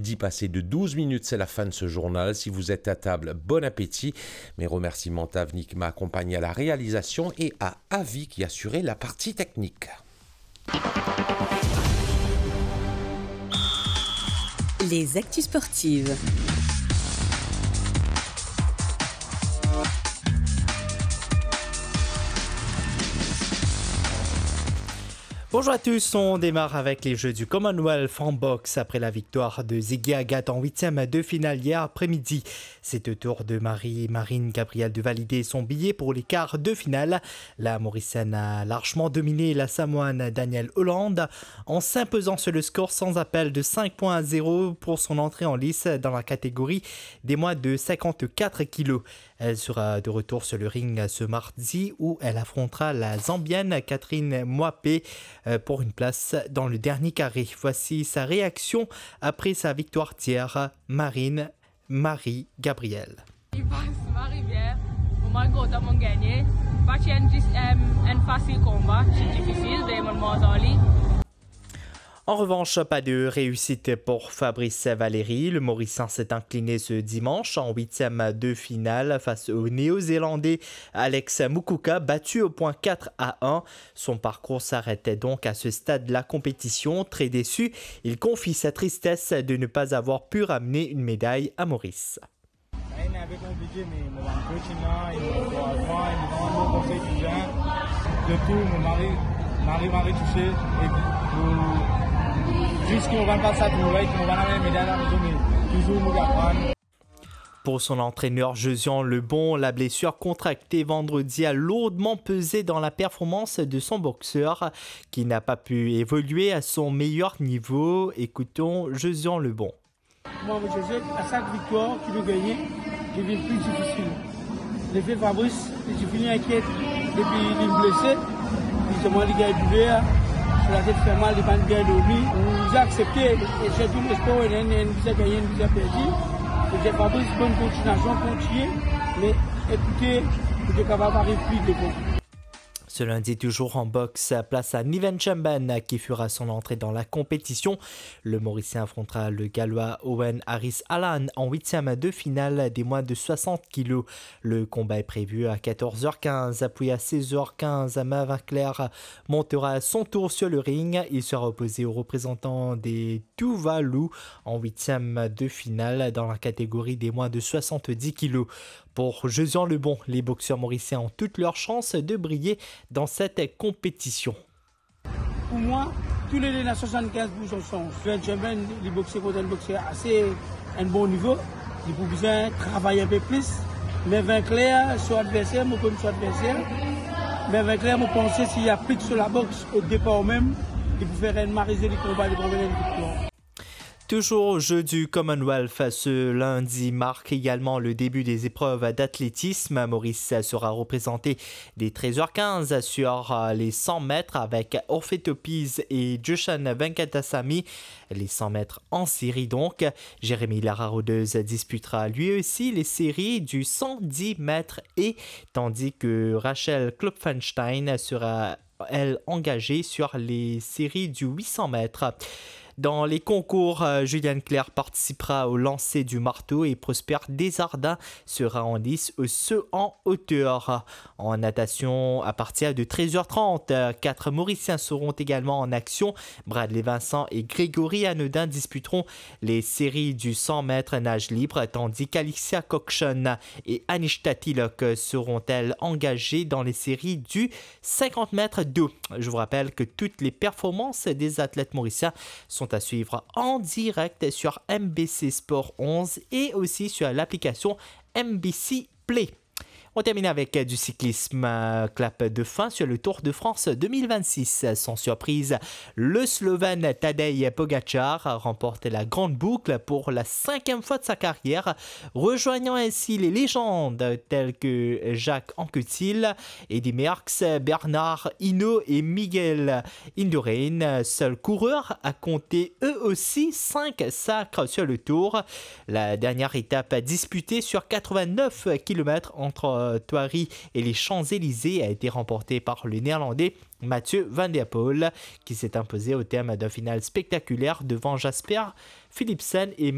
midi passé de 12 minutes, c'est la fin de ce journal. Si vous êtes à table, bon appétit. Mes remerciements à Avni qui m'a accompagné à la réalisation et à Avi qui assurait la partie technique. Les actus sportives. Bonjour à tous, on démarre avec les Jeux du Commonwealth en boxe après la victoire de Ziggy Agat en 8e de finale hier après-midi. C'est au tour de Marine Gabriel de valider son billet pour les quarts de finale. La Mauricienne a largement dominé la Samoane Danielle Hollande en s'imposant sur le score sans appel de 5,0 pour son entrée en lice dans la catégorie des moins de 54 kilos. Elle sera de retour sur le ring ce mardi où elle affrontera la Zambienne Catherine Mwapé pour une place dans le dernier carré. Voici sa réaction après sa victoire d'hier, Marie Gabriel. Il passe Marie bien. Moi, je suis gagné. Pas un facile combat, c'est difficile, mais En revanche, pas de réussite pour Fabrice Valéry. Le Mauricien s'est incliné ce dimanche en 8e de finale face au Néo-Zélandais Alex Mukuka, battu au point 4-1. Son parcours s'arrêtait donc à ce stade de la compétition. Très déçu, il confie sa tristesse de ne pas avoir pu ramener une médaille à Maurice. Marie touché Pour son entraîneur Josian Lebon, la blessure contractée vendredi a lourdement pesé dans la performance de son boxeur qui n'a pas pu évoluer à son meilleur niveau. Écoutons Josian Lebon. Moi, je sais qu'à chaque victoire qu'il veut gagner, je deviens plus difficile. L'effet Fabrice, je finis inquiète depuis qu'il est blessé. Justement, les gars buvaient, la tête fait mal, les bandes bien dormi. On nous a accepté, et surtout le sport, il y a une visa gagnée, une visa perdue. J'ai Fabrice, bonne continuation, continuer, mais écoutez, vous êtes capable d'arriver plus de bon. Ce lundi, toujours en boxe, place à Niven Chamban qui fera son entrée dans la compétition. Le Mauricien affrontera le Gallois Owen Harris Allan en 8e de finale des moins de 60 kilos. Le combat est prévu à 14h15, puis à 16h15, Marvin Claire montera à son tour sur le ring. Il sera opposé au représentant des Tuvalu en 8e de finale dans la catégorie des moins de 70 kilos. Pour Josian Lebon, les boxeurs mauriciens ont toutes leurs chances de briller dans cette compétition. Pour moi, tous les 75 bouges ensemble. Benjamin, les boxeurs contre un boxeur assez un bon niveau. Il faut bien travailler un peu plus. Mais vaincre sur adversaire, moi comme sur adversaire. Mais vaincre, moi penser s'il y a plus sur la boxe au départ même, il faut faire un mariser les combats, les problèmes de victoire. Toujours au jeu du Commonwealth, ce lundi marque également le début des épreuves d'athlétisme. Maurice sera représenté dès 13h15 sur les 100 mètres avec Orphétopise et Joshan Venkatasamy. Les 100 mètres en série donc. Jérémy Lara-Rodeuse disputera lui aussi les séries du 110 mètres et tandis que Rachel Klopfenstein sera elle engagée sur les séries du 800 mètres. Dans les concours, Juliane Claire participera au lancer du marteau et Prosper Desjardins sera en lice au saut en hauteur. En natation, à partir de 13h30, 4 Mauriciens seront également en action. Bradley Vincent et Grégory Anodin disputeront les séries du 100 mètres nage libre, tandis qu'Alicia Cockshon et Anishta Tilok seront-elles engagées dans les séries du 50 mètres d'eau. Je vous rappelle que toutes les performances des athlètes mauriciens sont à suivre en direct sur MBC Sport 11 et aussi sur l'application MBC Play. On termine avec du cyclisme. Clap de fin sur le Tour de France 2026. Sans surprise, le Slovène Tadej Pogačar remporte la grande boucle pour la 5e fois de sa carrière, rejoignant ainsi les légendes telles que Jacques Anquetil, Eddy Merckx, Bernard Hinault et Miguel Indurain. Seul coureur à compter eux aussi 5 sacres sur le Tour. La dernière étape disputée sur 89 km entre Thoiry et les Champs-Élysées a été remportée par le Néerlandais Mathieu Van der Poel qui s'est imposé au terme d'un final spectaculaire devant Jasper Philipsen et